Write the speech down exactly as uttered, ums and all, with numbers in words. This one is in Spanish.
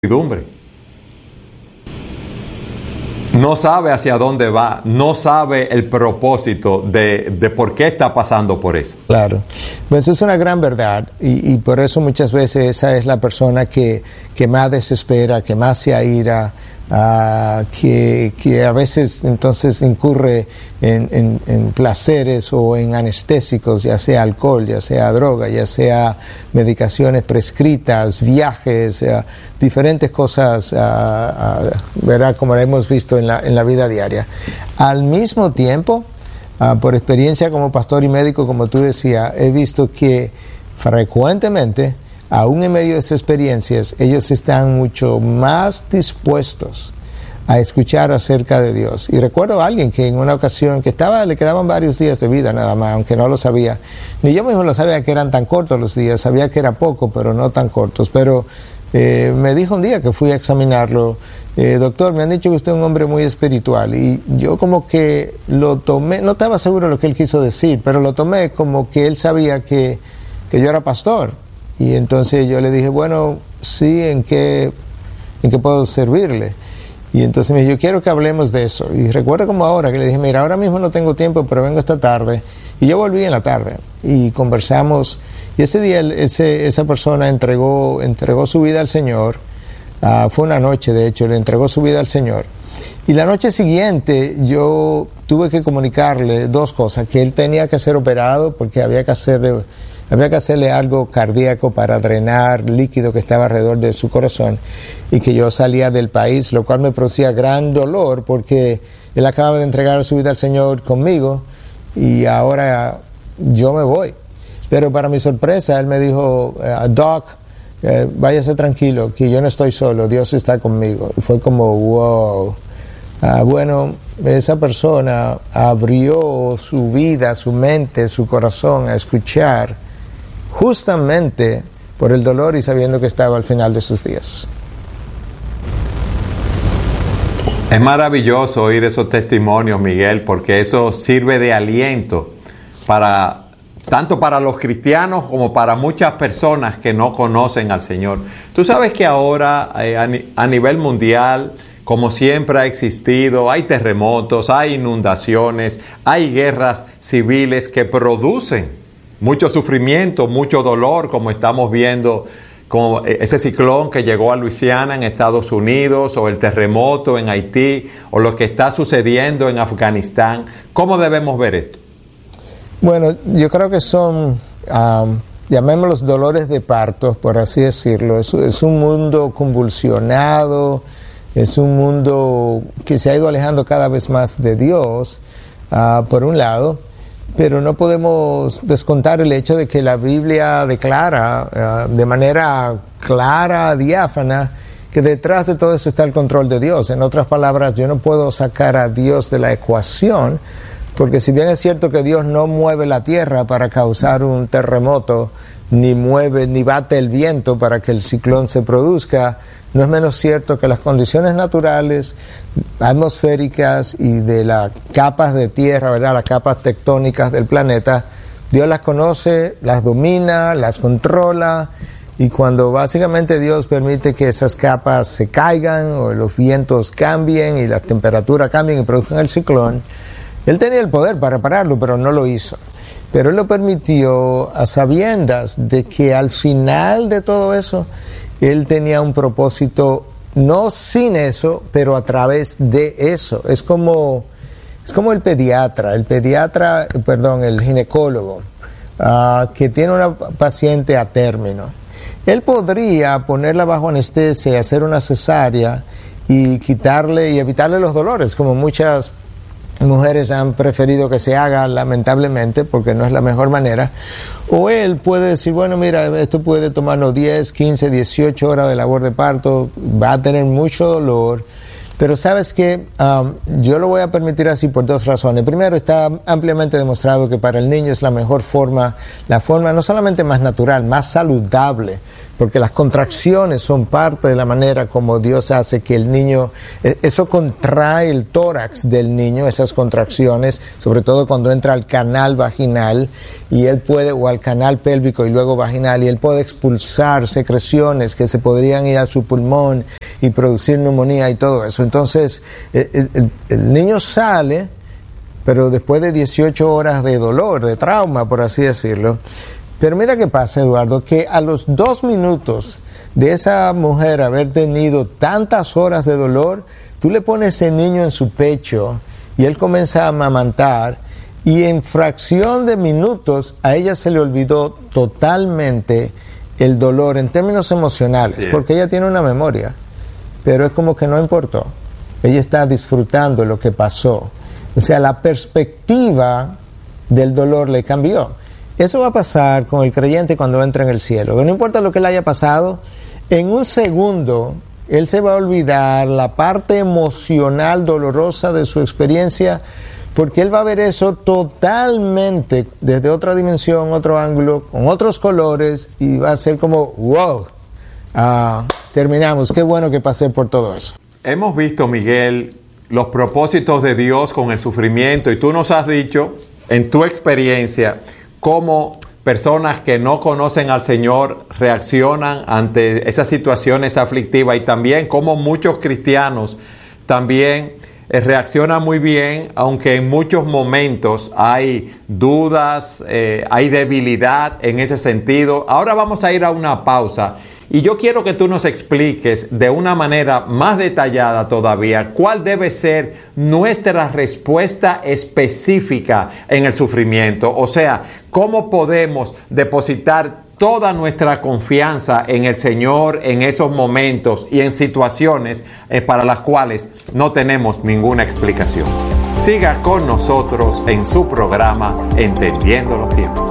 incertidumbre. No sabe hacia dónde va, no sabe el propósito de, de por qué está pasando por eso. Claro, pues es una gran verdad y, y por eso muchas veces esa es la persona que, que más desespera, que más se aira, uh, que, que a veces entonces incurre en, en, en placeres o en anestésicos, ya sea alcohol, ya sea droga, ya sea medicaciones prescritas, viajes, uh, diferentes cosas, uh, uh, ¿verdad? Como hemos visto en la, en la vida diaria. Al mismo tiempo, uh, por experiencia como pastor y médico, como tú decías, he visto que frecuentemente, aún en medio de esas experiencias, ellos están mucho más dispuestos a escuchar acerca de Dios. Y recuerdo a alguien que en una ocasión que estaba, le quedaban varios días de vida nada más, aunque no lo sabía. Ni yo mismo lo sabía que eran tan cortos los días, sabía que era poco, pero no tan cortos. Pero eh, me dijo un día que fui a examinarlo, eh, doctor, me han dicho que usted es un hombre muy espiritual. Y yo como que lo tomé, no estaba seguro de lo que él quiso decir, pero lo tomé como que él sabía que, que yo era pastor. Y entonces yo le dije, bueno, sí, ¿en qué, en qué puedo servirle? Y entonces me dijo, yo quiero que hablemos de eso. Y recuerdo como ahora, que le dije, mira, ahora mismo no tengo tiempo, pero vengo esta tarde. Y yo volví en la tarde y conversamos. Y ese día ese, esa persona entregó, entregó su vida al Señor. Uh, fue una noche, de hecho, le entregó su vida al Señor. Y la noche siguiente yo tuve que comunicarle dos cosas, que él tenía que ser operado porque había que hacerle... Había que hacerle algo cardíaco para drenar líquido que estaba alrededor de su corazón y que yo salía del país, lo cual me producía gran dolor porque él acababa de entregar su vida al Señor conmigo y ahora yo me voy. Pero para mi sorpresa, él me dijo, Doc, eh, váyase tranquilo, que yo no estoy solo, Dios está conmigo. Y fue como, wow. Ah, bueno, esa persona abrió su vida, su mente, su corazón a escuchar justamente por el dolor y sabiendo que estaba al final de sus días. Es maravilloso oír esos testimonios, Miguel, porque eso sirve de aliento para tanto para los cristianos como para muchas personas que no conocen al Señor. Tú sabes que ahora eh, a, ni, a nivel mundial, como siempre ha existido, hay terremotos, hay inundaciones, hay guerras civiles que producen mucho sufrimiento, mucho dolor, como estamos viendo, como ese ciclón que llegó a Luisiana en Estados Unidos, o el terremoto en Haití, o lo que está sucediendo en Afganistán. ¿Cómo debemos ver esto? Bueno, yo creo que son, um, llamémoslos dolores de parto, por así decirlo. Es, es un mundo convulsionado, es un mundo que se ha ido alejando cada vez más de Dios, uh, por un lado. Pero no podemos descontar el hecho de que la Biblia declara uh, de manera clara, diáfana, que detrás de todo eso está el control de Dios. En otras palabras, yo no puedo sacar a Dios de la ecuación, porque si bien es cierto que Dios no mueve la tierra para causar un terremoto, ni mueve, ni bate el viento para que el ciclón se produzca, no es menos cierto que las condiciones naturales, atmosféricas y de las capas de tierra, ¿verdad? Las capas tectónicas del planeta, Dios las conoce, las domina, las controla, y cuando básicamente Dios permite que esas capas se caigan o los vientos cambien y las temperaturas cambien y produzcan el ciclón, Él tenía el poder para pararlo, pero no lo hizo. Pero Él lo permitió a sabiendas de que al final de todo eso, Él tenía un propósito, no sin eso, pero a través de eso. Es como, es como el pediatra, el pediatra, perdón, el ginecólogo, uh, que tiene una paciente a término. Él podría ponerla bajo anestesia y hacer una cesárea y quitarle y evitarle los dolores, como muchas mujeres han preferido que se haga, lamentablemente, porque no es la mejor manera. O él puede decir, bueno, mira, esto puede tomarnos diez, quince, dieciocho horas de labor de parto, va a tener mucho dolor, Pero sabes que um, yo lo voy a permitir así por dos razones. Primero, está ampliamente demostrado que para el niño es la mejor forma, la forma no solamente más natural, más saludable, porque las contracciones son parte de la manera como Dios hace que el niño, eso contrae el tórax del niño, esas contracciones, sobre todo cuando entra al canal vaginal y él puede, o al canal pélvico y luego vaginal, y él puede expulsar secreciones que se podrían ir a su pulmón y producir neumonía y todo eso. Entonces, el, el, el niño sale, pero después de dieciocho horas de dolor, de trauma, por así decirlo. Pero mira qué pasa, Eduardo, que a los dos minutos de esa mujer haber tenido tantas horas de dolor, tú le pones ese niño en su pecho y él comienza a amamantar, y en fracción de minutos a ella se le olvidó totalmente el dolor en términos emocionales, sí, porque ella tiene una memoria, pero es como que no importó. Ella está disfrutando lo que pasó. O sea, la perspectiva del dolor le cambió. Eso va a pasar con el creyente cuando entra en el cielo. No importa lo que le haya pasado, en un segundo él se va a olvidar la parte emocional dolorosa de su experiencia, porque él va a ver eso totalmente desde otra dimensión, otro ángulo, con otros colores, y va a ser como, wow, ah, terminamos, qué bueno que pasé por todo eso. Hemos visto, Miguel, los propósitos de Dios con el sufrimiento, y tú nos has dicho, en tu experiencia, cómo personas que no conocen al Señor reaccionan ante esas situaciones aflictivas, y también cómo muchos cristianos también eh, reaccionan muy bien, aunque en muchos momentos hay dudas, eh, hay debilidad en ese sentido. Ahora vamos a ir a una pausa. Y yo quiero que tú nos expliques de una manera más detallada todavía cuál debe ser nuestra respuesta específica en el sufrimiento. O sea, cómo podemos depositar toda nuestra confianza en el Señor en esos momentos y en situaciones eh, para las cuales no tenemos ninguna explicación. Siga con nosotros en su programa Entendiendo los Tiempos.